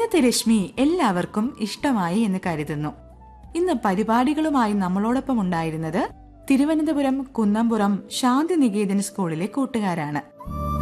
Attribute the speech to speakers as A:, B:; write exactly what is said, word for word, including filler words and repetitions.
A: ഇന്നത്തെ രശ്മി എല്ലാവർക്കും ഇഷ്ടമായി എന്ന് കരുതുന്നു. ഇന്ന് പരിപാടികളുമായി നമ്മളോടൊപ്പം ഉണ്ടായിരുന്നത് തിരുവനന്തപുരം കുന്നംപുറം ശാന്തിനികേതൻ സ്കൂളിലെ കൂട്ടുകാരാണ്.